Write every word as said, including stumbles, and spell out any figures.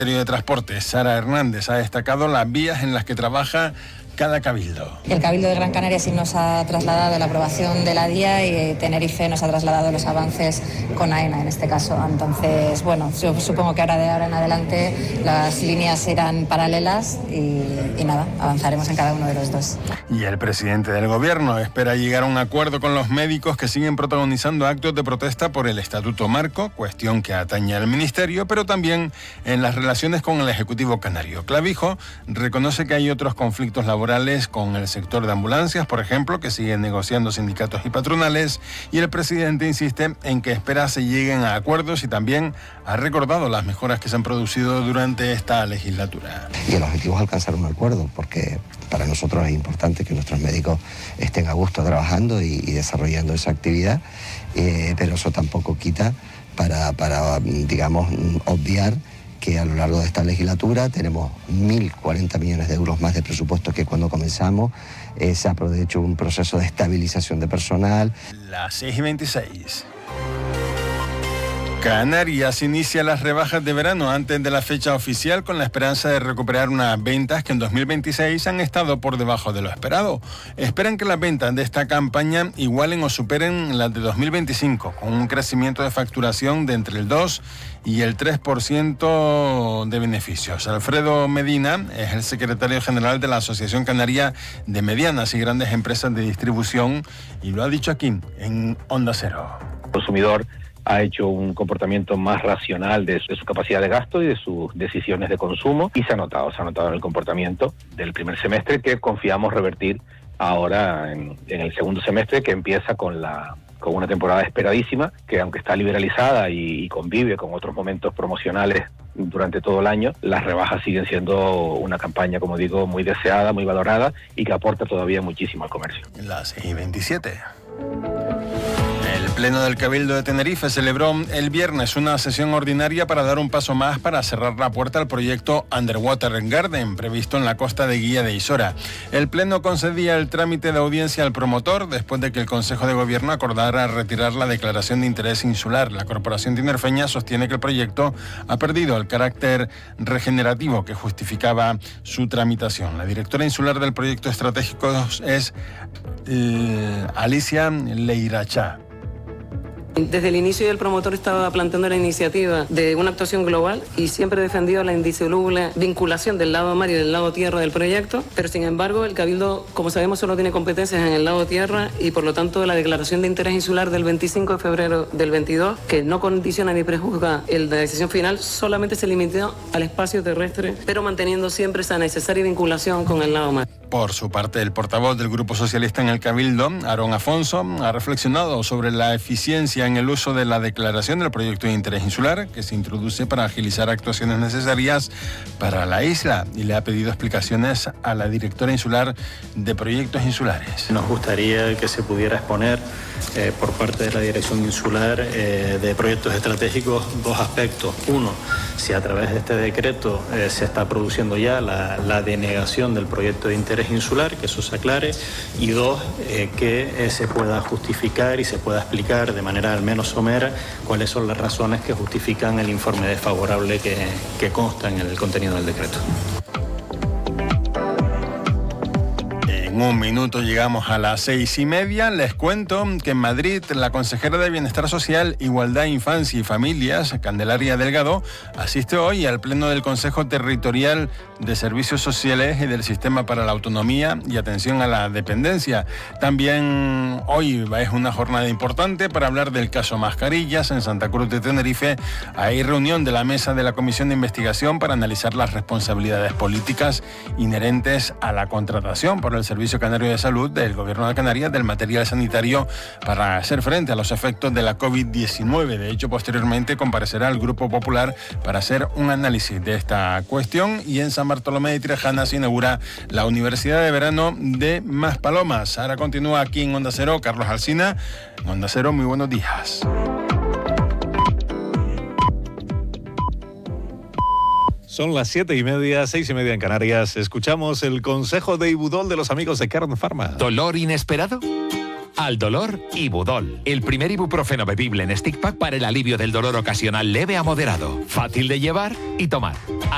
de Transporte, Sara Hernández, ha destacado las vías en las que trabaja cada cabildo. El Cabildo de Gran Canaria sí nos ha trasladado la aprobación de la D I A y Tenerife nos ha trasladado los avances con AENA en este caso. Entonces, bueno, yo supongo que ahora de ahora en adelante las líneas irán paralelas y, y nada, avanzaremos en cada uno de los dos. Y el presidente del gobierno espera llegar a un acuerdo con los médicos que siguen protagonizando actos de protesta por el Estatuto Marco, cuestión que atañe al ministerio, pero también en las relaciones con el Ejecutivo canario. Clavijo reconoce que hay otros conflictos laborales con el sector de ambulancias, por ejemplo, que siguen negociando sindicatos y patronales, y el presidente insiste en que espera se lleguen a acuerdos y también ha recordado las mejoras que se han producido durante esta legislatura. Y el objetivo es alcanzar un acuerdo, porque para nosotros es importante que nuestros médicos estén a gusto trabajando y, y desarrollando esa actividad, eh, pero eso tampoco quita para, para, digamos, obviar que a lo largo de esta legislatura tenemos mil cuarenta millones de euros más de presupuesto que cuando comenzamos. Eh, se ha hecho un proceso de estabilización de personal. Las seis y veintiséis. Canarias inicia las rebajas de verano antes de la fecha oficial con la esperanza de recuperar unas ventas que en dos mil veintiséis han estado por debajo de lo esperado. Esperan que las ventas de esta campaña igualen o superen las de dos mil veinticinco, con un crecimiento de facturación de entre el dos y el tres por ciento de beneficios. Alfredo Medina es el secretario general de la Asociación Canaria de Medianas y Grandes Empresas de Distribución y lo ha dicho aquí en Onda Cero. El consumidor ha hecho un comportamiento más racional de su, de su capacidad de gasto y de sus decisiones de consumo y se ha notado, se ha notado en el comportamiento del primer semestre que confiamos revertir ahora en, en el segundo semestre, que empieza con la con una temporada esperadísima, que aunque está liberalizada y, y convive con otros momentos promocionales durante todo el año, las rebajas siguen siendo una campaña, como digo, muy deseada, muy valorada y que aporta todavía muchísimo al comercio. Las seis y veintisiete. El Pleno del Cabildo de Tenerife celebró el viernes una sesión ordinaria para dar un paso más para cerrar la puerta al proyecto Underwater Garden, previsto en la costa de Guía de Isora. El Pleno concedía el trámite de audiencia al promotor después de que el Consejo de Gobierno acordara retirar la declaración de interés insular. La Corporación tinerfeña sostiene que el proyecto ha perdido el carácter regenerativo que justificaba su tramitación. La directora insular del proyecto estratégico es eh, Alicia Leiracha. Desde el inicio el promotor estaba planteando la iniciativa de una actuación global y siempre defendió la indisoluble vinculación del lado mar y del lado tierra del proyecto, pero sin embargo el Cabildo, como sabemos, solo tiene competencias en el lado tierra y por lo tanto la declaración de interés insular del veinticinco de febrero del veintidós, que no condiciona ni prejuzga la decisión final, solamente se limitó al espacio terrestre, pero manteniendo siempre esa necesaria vinculación con el lado mar. Por su parte, el portavoz del Grupo Socialista en el Cabildo, Aarón Afonso, ha reflexionado sobre la eficiencia en el uso de la declaración del proyecto de interés insular que se introduce para agilizar actuaciones necesarias para la isla y le ha pedido explicaciones a la directora insular de proyectos insulares. Nos gustaría que se pudiera exponer eh, por parte de la dirección insular eh, de proyectos estratégicos dos aspectos. Uno, si a través de este decreto eh, se está produciendo ya la, la denegación del proyecto de interés insular, que eso se aclare, y dos, eh, que eh, se pueda justificar y se pueda explicar de manera al menos somera cuáles son las razones que justifican el informe desfavorable que, que consta en el contenido del decreto. En un minuto llegamos a las seis y media. Les cuento que en Madrid la consejera de Bienestar Social, Igualdad, Infancia y Familias, Candelaria Delgado, asiste hoy al Pleno del Consejo Territorial de Servicios Sociales y del Sistema para la Autonomía y Atención a la Dependencia. También hoy es una jornada importante para hablar del caso Mascarillas. En Santa Cruz de Tenerife hay reunión de la mesa de la Comisión de Investigación para analizar las responsabilidades políticas inherentes a la contratación por el Servicio Canario de Salud del Gobierno de Canarias del material sanitario para hacer frente a los efectos de la covid diecinueve. De hecho, posteriormente comparecerá el Grupo Popular para hacer un análisis de esta cuestión. Y en San Bartolomé de Tirajana se inaugura la Universidad de Verano de Maspalomas. Ahora continúa aquí en Onda Cero Carlos Alsina. En Onda Cero, muy buenos días. Son las siete y media, seis y media en Canarias. Escuchamos el consejo de Ibudol de los amigos de Kern Pharma. ¿Dolor inesperado? Al dolor, Ibudol. El primer ibuprofeno bebible en stick pack para el alivio del dolor ocasional leve a moderado. Fácil de llevar y tomar.